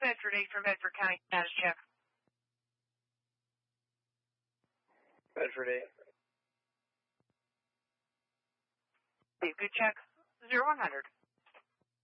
Bedford 8 from Bedford County. Status check. Bedford 8. Good check. 0100.